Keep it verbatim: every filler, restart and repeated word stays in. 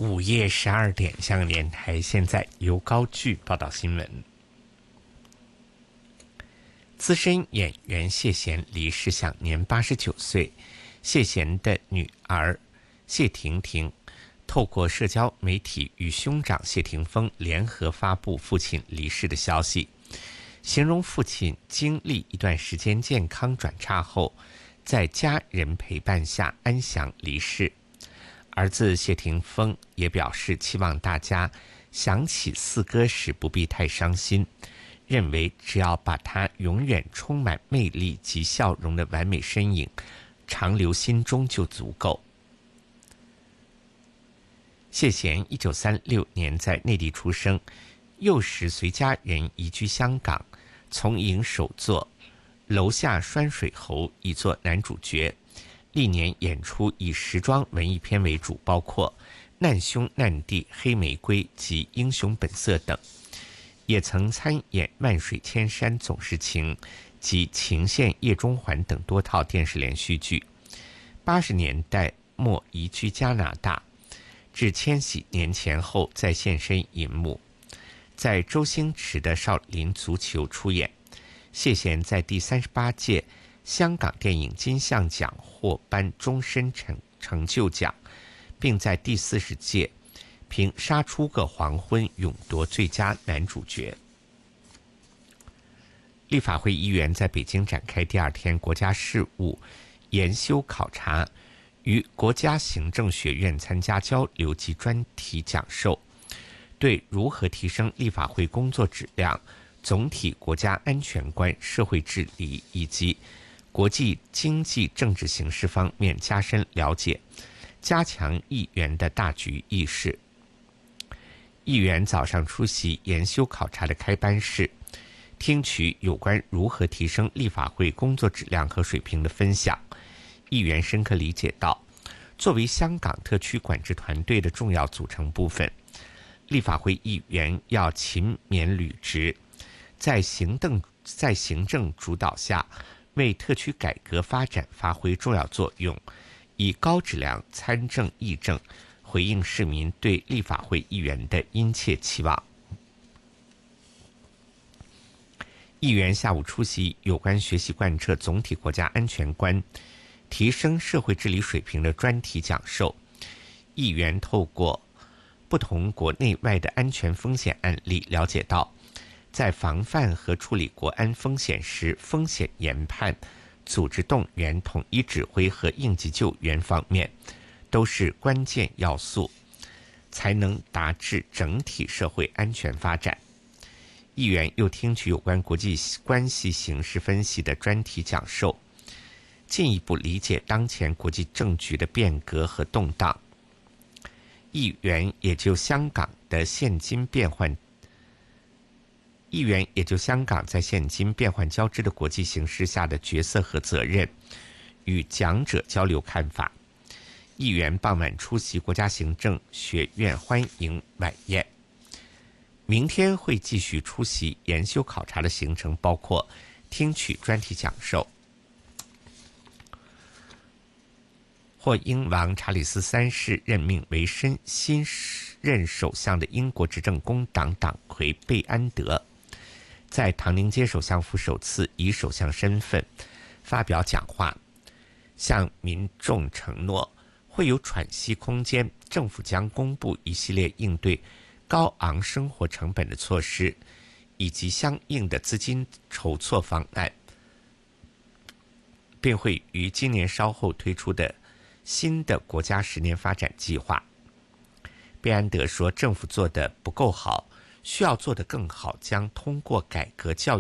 午夜十二点，香港电台现在由高句报道新闻。资深演员谢贤离世，享年八十九岁。谢贤的女儿谢婷婷透过社交媒体与兄长谢霆锋联合发布父亲离世的消息，形容父亲经历一段时间健康转差后，在家人陪伴下安详离世。儿子谢霆锋也表示，期望大家想起四哥时不必太伤心，认为只要把他永远充满魅力及笑容的完美身影长留心中就足够。谢贤一九三六年在内地出生，幼时随家人移居香港，从影首作《楼下拴水猴》以作男主角，历年演出以时装文艺片为主，包括《难兄难弟》《黑玫瑰》及《英雄本色》等，也曾参演《万水千山总是情》及《情线夜中环》等多套电视连续剧。八十年代末移居加拿大，至千禧年前后再现身银幕，在周星驰的《少林足球》出演。谢贤在第三十八届香港电影金像奖获颁终身成成就奖，并在第四十届凭《杀出个黄昏》勇夺最佳男主角。立法会议员在北京展开第二天国家事务研修考察，于国家行政学院参加交流及专题讲授，对如何提升立法会工作质量、总体国家安全观、社会治理以及国际经济政治形势方面加深了解，加强议员的大局意识。议员早上出席研修考察的开班式，听取有关如何提升立法会工作质量和水平的分享。议员深刻理解到，作为香港特区管制团队的重要组成部分，立法会议员要勤勉履职，在行政在行政主导下为特区改革发展发挥重要作用，以高质量参政议政回应市民对立法会议员的殷切期望。议员下午出席有关学习贯彻总体国家安全观、提升社会治理水平的专题讲授。议员透过不同国内外的安全风险案例，了解到在防范和处理国安风险时，风险研判、组织动员、统一指挥和应急救援方面都是关键要素，才能达至整体社会安全发展。议员又听取有关国际关系形势分析的专题讲授，进一步理解当前国际政局的变革和动荡。议员也就香港的现今变换议员也就香港在现今变幻交织的国际形势下的角色和责任，与讲者交流看法。议员傍晚出席国家行政学院欢迎晚宴。明天会继续出席研修考察的行程，包括听取专题讲授。获英王查理斯三世任命为新新任首相的英国执政工党党魁贝安德，在唐宁街首相府首次以首相身份发表讲话，向民众承诺会有喘息空间，政府将公布一系列应对高昂生活成本的措施，以及相应的资金筹措方案，并会于今年稍后推出的新的国家十年发展计划。贝安德说，政府做得不够好，需要做得更好，将通过改革教育